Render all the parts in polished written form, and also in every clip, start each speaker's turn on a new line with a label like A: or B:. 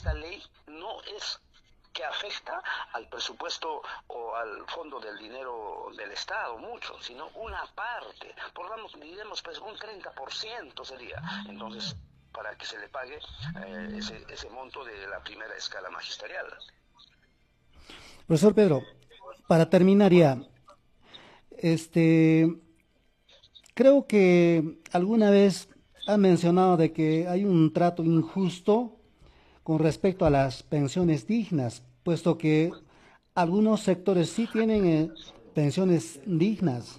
A: esta ley no es que afecta al presupuesto o al fondo del dinero del Estado, mucho, sino una parte, por lo menos, diremos, pues un 30% sería. Entonces, para que se le pague ese monto de la primera escala magisterial.
B: Profesor Pedro, para terminar ya, este, creo que alguna vez ha mencionado de que hay un trato injusto con respecto a las pensiones dignas, puesto que algunos sectores sí tienen pensiones dignas.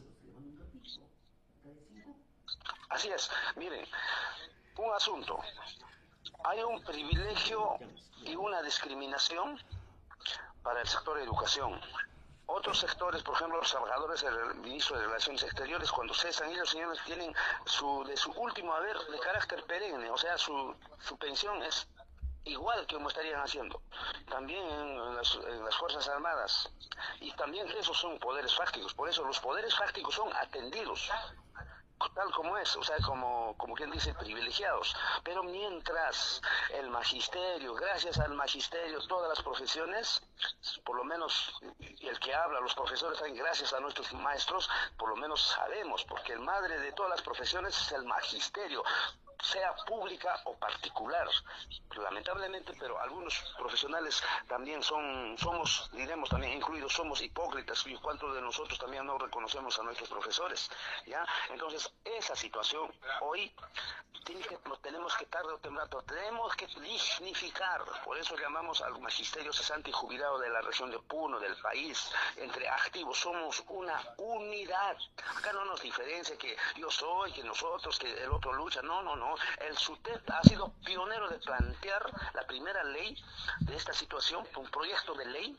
A: Así es, miren, un asunto, hay un privilegio y una discriminación para el sector de educación. Otros sectores, por ejemplo, los trabajadores del ministro de Relaciones Exteriores, cuando cesan, ellos, señores, tienen de su último haber de carácter perenne, o sea, su pensión es igual que como estarían haciendo. También en las Fuerzas Armadas. Y también esos son poderes fácticos, por eso los poderes fácticos son atendidos tal como es, o sea, como quien dice, privilegiados. Pero mientras el magisterio, gracias al magisterio, todas las profesiones, por lo menos el que habla, los profesores también, gracias a nuestros maestros, por lo menos sabemos, porque el madre de todas las profesiones es el magisterio, sea pública o particular, lamentablemente, pero algunos profesionales también somos, diremos también incluidos, somos hipócritas, y cuántos de nosotros también no reconocemos a nuestros profesores, ¿ya? Entonces, esa situación hoy tenemos que tarde o temprano, tenemos que dignificar, por eso llamamos al magisterio cesante y jubilado de la región de Puno, del país, entre activos, somos una unidad, acá no nos diferencia que yo soy, que nosotros, que el otro lucha, no, no, no, el SUTEP ha sido pionero de plantear la primera ley de esta situación, un proyecto de ley,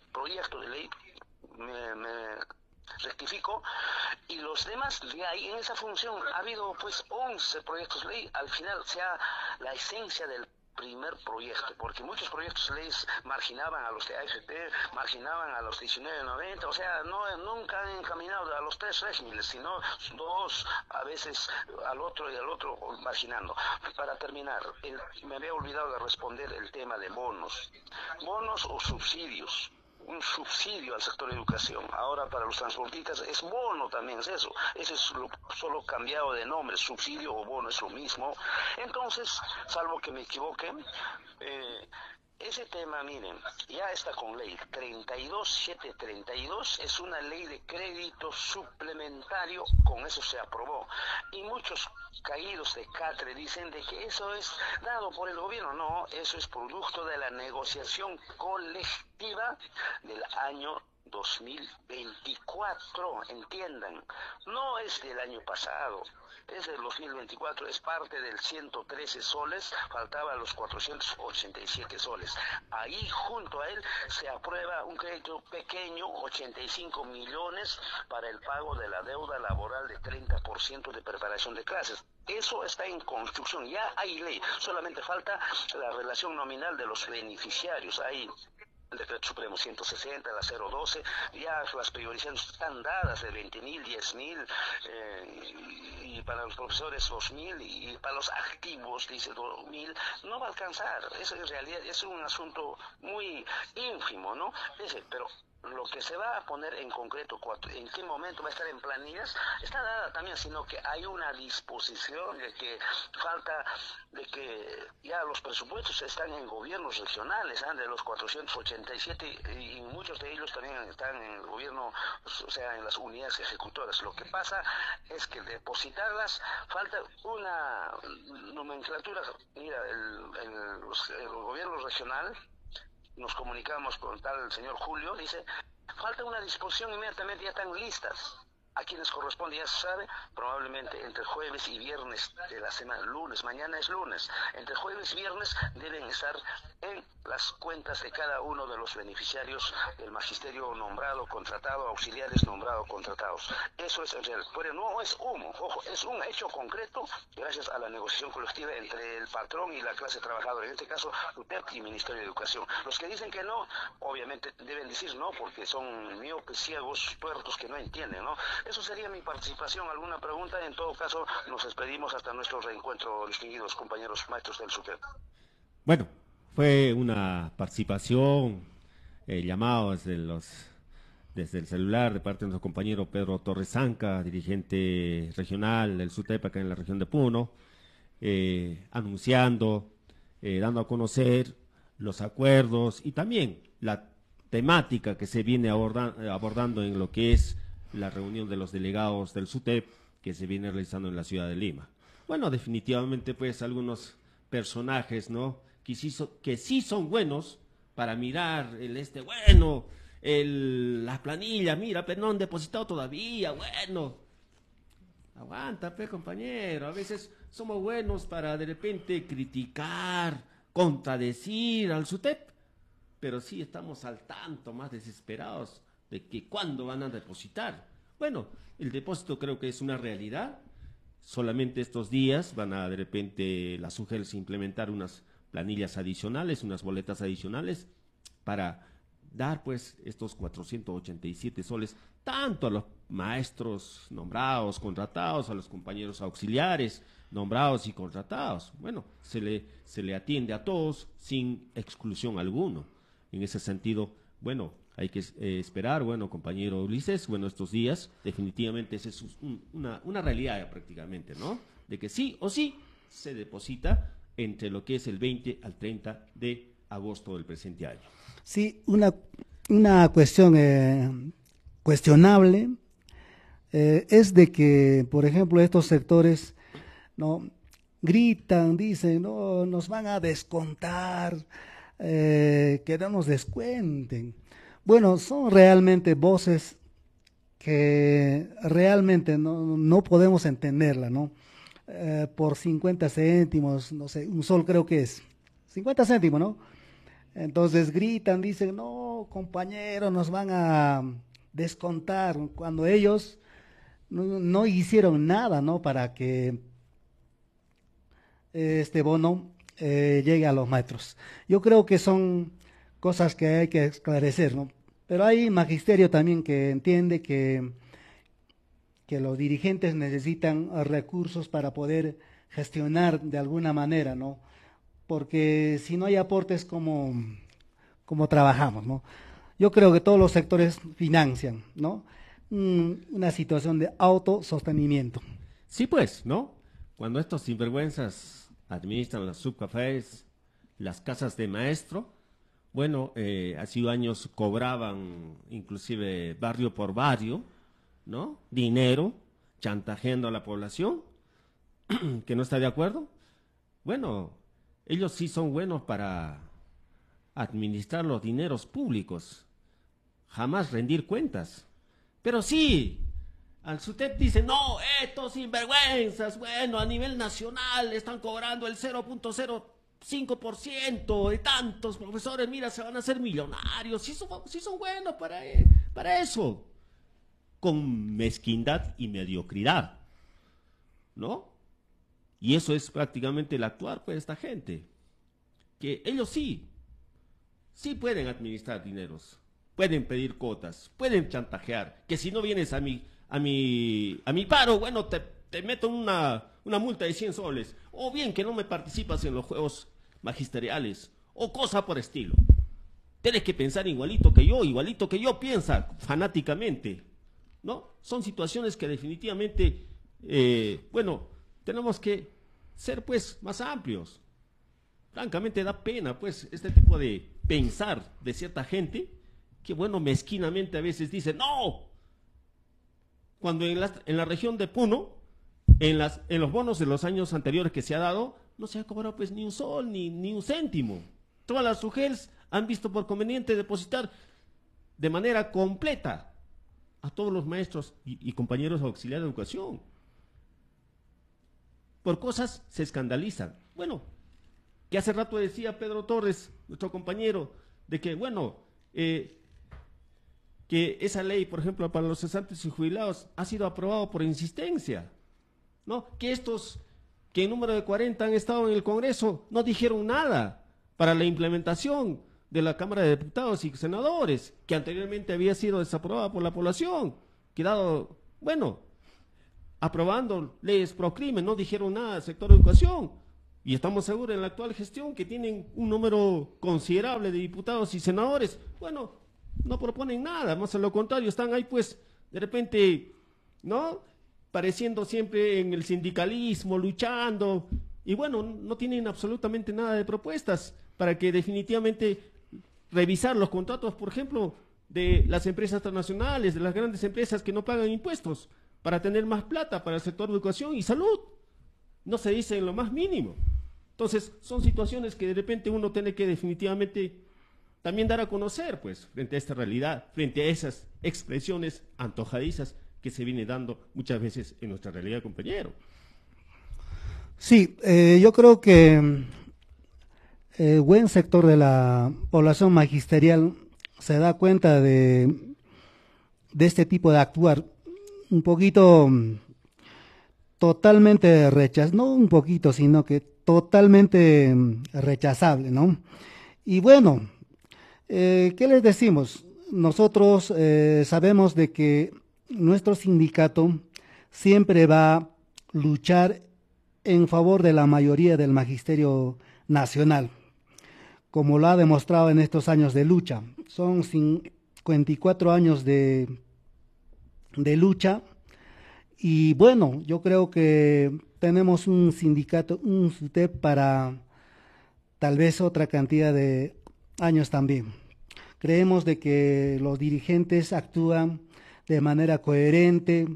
A: me rectifico, y los demás de ahí en esa función ha habido pues 11 proyectos de ley, al final sea la esencia del primer proyecto, porque muchos proyectos de leyes marginaban a los de AFP, marginaban a los 1990, o sea, nunca han encaminado a los tres regímenes, sino dos, a veces al otro y al otro marginando. Para terminar, me había olvidado de responder el tema de bonos o subsidios, un subsidio al sector de educación. Ahora para los transportistas es bono también, es eso. Ese es solo cambiado de nombre, subsidio o bono es lo mismo. Entonces, salvo que me equivoque, ese tema, miren, ya está con ley 32732, es una ley de crédito suplementario, con eso se aprobó. Y muchos caídos de catre dicen de que eso es dado por el gobierno. No, eso es producto de la negociación colectiva del año 2024, entiendan, no es del año pasado, es del 2024, es parte del 113 soles, faltaban los 487 soles. Ahí junto a él se aprueba un crédito pequeño, 85 millones para el pago de la deuda laboral de 30% de preparación de clases. Eso está en construcción, ya hay ley, solamente falta la relación nominal de los beneficiarios. Hay el decreto supremo 160, la 012, ya las priorizaciones están dadas de 20.000, 10.000, y para los profesores 2.000, y para los activos dice 2.000, no va a alcanzar. Eso en realidad es un asunto muy ínfimo, ¿no? Pero lo que se va a poner en concreto, en qué momento va a estar en planillas, está dada también, sino que hay una disposición de que falta, de que ya los presupuestos están en gobiernos regionales, de los 487, y muchos de ellos también están en el gobierno, o sea, en las unidades ejecutoras. Lo que pasa es que depositarlas, falta una nomenclatura. Mira, el gobierno regional, nos comunicamos con tal el señor Julio, dice, falta una disposición, inmediatamente ya están listas. A quienes corresponde, ya se sabe, probablemente entre jueves y viernes de la semana, lunes, mañana es lunes, entre jueves y viernes deben estar en las cuentas de cada uno de los beneficiarios del magisterio nombrado, contratado, auxiliares nombrado, contratados. Eso es en realidad, pero no es humo, ojo, es un hecho concreto gracias a la negociación colectiva entre el patrón y la clase trabajadora, en este caso UTEP y Ministerio de Educación. Los que dicen que no, obviamente deben decir no, porque son miopes, ciegos, tuertos que no entienden, ¿no? Eso sería mi participación. ¿Alguna pregunta? En todo caso, nos despedimos hasta nuestro reencuentro, distinguidos compañeros maestros del SUTEP.
C: Bueno, Fue una participación, llamado desde el celular de parte de nuestro compañero Pedro Torres Zanca, dirigente regional del SUTEP acá en la región de Puno, anunciando, dando a conocer los acuerdos y también la temática que se viene abordando en lo que es la reunión de los delegados del SUTEP que se viene realizando en la ciudad de Lima. Bueno, definitivamente pues algunos personajes, ¿no?, que sí son buenos para mirar la planilla, mira, pero no han depositado todavía, bueno, aguanta, compañero, a veces somos buenos para de repente criticar, contradecir al SUTEP, pero sí estamos al tanto, más desesperados de que cuándo van a depositar. Bueno, el depósito creo que es una realidad, solamente estos días van a de repente las UGELs implementar unas planillas adicionales, unas boletas adicionales para dar pues estos 487 soles tanto a los maestros nombrados, contratados, a los compañeros auxiliares nombrados y contratados. Bueno, se le atiende a todos sin exclusión alguno. En ese sentido, bueno, hay que esperar, bueno, compañero Ulises, bueno, estos días definitivamente esa es una realidad prácticamente, ¿no? De que sí o sí se deposita entre lo que es el 20 al 30 de agosto del presente año.
B: Sí, una cuestión cuestionable es de que, por ejemplo, estos sectores, ¿no?, gritan, dicen, no, nos van a descontar, que no nos descuenten. Bueno, son realmente voces que realmente no podemos entenderla, ¿no? Por 50 céntimos, no sé, un sol creo que es, 50 céntimos, ¿no? Entonces gritan, dicen, no, compañeros, nos van a descontar, cuando ellos no hicieron nada, ¿no?, para que este bono llegue a los maestros. Yo creo que son cosas que hay que esclarecer, ¿no? Pero hay magisterio también que entiende que los dirigentes necesitan recursos para poder gestionar de alguna manera, ¿no? Porque si no hay aportes, ¿cómo trabajamos, ¿no? Yo creo que todos los sectores financian, ¿no? Una situación de autosostenimiento.
C: Sí, pues, ¿no? Cuando estos sinvergüenzas administran las subcafés, las casas de maestro, bueno, hace años cobraban inclusive barrio por barrio, ¿no?, dinero, chantajeando a la población que no está de acuerdo. Bueno, ellos sí son buenos para administrar los dineros públicos, jamás rendir cuentas. Pero sí, al SUTEP dice, no, estos sinvergüenzas, bueno, a nivel nacional están cobrando el 0.05% de tantos profesores, mira, se van a hacer millonarios, sí son buenos para eso, con mezquindad y mediocridad, ¿no? Y eso es prácticamente el actuar pues de esta gente, que ellos sí pueden administrar dineros, pueden pedir cuotas, pueden chantajear, que si no vienes a mi paro, bueno, te meto una multa de 100 soles, o bien que no me participas en los juegos magisteriales, o cosa por estilo. Tienes que pensar igualito que yo piensa fanáticamente, ¿no? Son situaciones que definitivamente, bueno, tenemos que ser pues más amplios. Francamente da pena pues este tipo de pensar de cierta gente que, bueno, mezquinamente a veces dice, no, cuando en la región de Puno, en los bonos de los años anteriores que se ha dado, no se ha cobrado pues ni un sol, ni un céntimo. Todas las UGELs han visto por conveniente depositar de manera completa a todos los maestros y compañeros auxiliares de educación. Por cosas se escandalizan. Bueno, que hace rato decía Pedro Torres, nuestro compañero, de que, bueno, que esa ley, por ejemplo, para los cesantes y jubilados ha sido aprobado por insistencia, ¿no? Que en número de 40 han estado en el Congreso, no dijeron nada para la implementación de la Cámara de Diputados y Senadores, que anteriormente había sido desaprobada por la población, quedado, bueno, aprobando leyes pro crimen, no dijeron nada del sector de educación. Y estamos seguros en la actual gestión que tienen un número considerable de diputados y senadores. Bueno, no proponen nada, más a lo contrario, están ahí pues de repente, ¿no? Pareciendo siempre en el sindicalismo, luchando, y bueno, no tienen absolutamente nada de propuestas para que definitivamente revisar los contratos, por ejemplo, de las empresas transnacionales, de las grandes empresas que no pagan impuestos, para tener más plata para el sector de educación y salud. No se dice en lo más mínimo. Entonces, son situaciones que de repente uno tiene que definitivamente también dar a conocer, pues, frente a esta realidad, frente a esas expresiones antojadizas que se viene dando muchas veces en nuestra realidad, compañero.
B: Sí, yo creo que buen sector de la población magisterial se da cuenta de este tipo de actuar un poquito totalmente no un poquito, sino que totalmente rechazable, ¿no? Y bueno, ¿qué les decimos? Nosotros sabemos de que nuestro sindicato siempre va a luchar en favor de la mayoría del magisterio nacional, como lo ha demostrado en estos años de lucha. Son 54 años de lucha y bueno, yo creo que tenemos un sindicato, un SUTEP para tal vez otra cantidad de años también. Creemos de que los dirigentes actúan de manera coherente,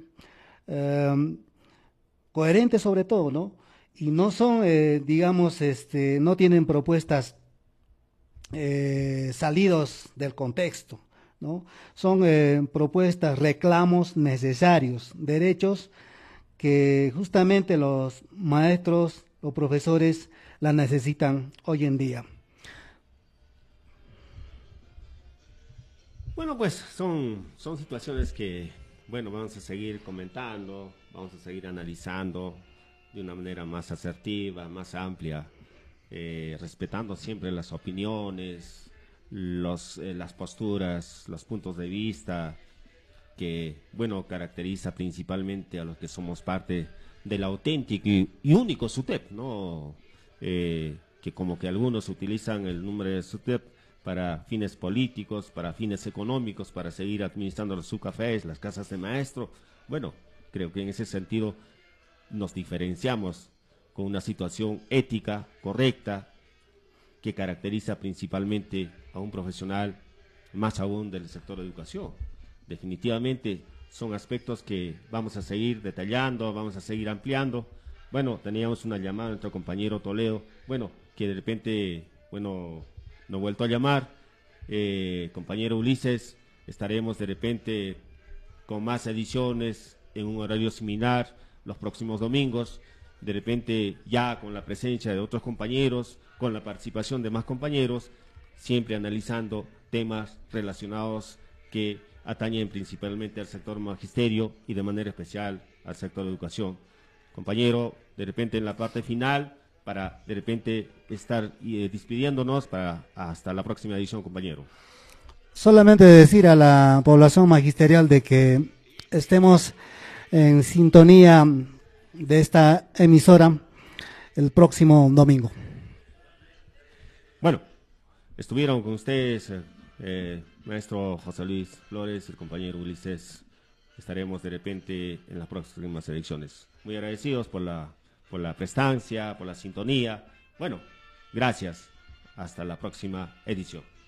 B: coherente sobre todo, ¿no? Y no son, digamos, no tienen propuestas salidos del contexto, ¿no? Son propuestas, reclamos necesarios, derechos que justamente los maestros o profesores la necesitan hoy en día.
C: Bueno, pues son situaciones que, bueno, vamos a seguir comentando, vamos a seguir analizando de una manera más asertiva, más amplia, respetando siempre las opiniones, las posturas, los puntos de vista que, bueno, caracteriza principalmente a los que somos parte del auténtico y único SUTEP, ¿no? Que como que algunos utilizan el nombre de SUTEP para fines políticos, para fines económicos, para seguir administrando los subcafés, las casas de maestro. Bueno, creo que en ese sentido nos diferenciamos con una situación ética, correcta, que caracteriza principalmente a un profesional, más aún del sector de educación. Definitivamente son aspectos que vamos a seguir detallando, vamos a seguir ampliando. Bueno, teníamos una llamada de nuestro compañero Toledo, bueno, que de repente, bueno, no he vuelto a llamar. Compañero Ulises, estaremos de repente con más ediciones en un horario similar los próximos domingos, de repente ya con la presencia de otros compañeros, con la participación de más compañeros, siempre analizando temas relacionados que atañen principalmente al sector magisterio y de manera especial al sector de educación. Compañero, de repente en la parte final, para de repente estar despidiéndonos para hasta la próxima edición, compañero.
B: Solamente decir a la población magisterial de que estemos en sintonía de esta emisora el próximo domingo.
C: Bueno, estuvieron con ustedes maestro José Luis Flores y el compañero Ulises. Estaremos de repente en las próximas elecciones. Muy agradecidos por la prestancia, por la sintonía. Bueno, gracias. Hasta la próxima edición.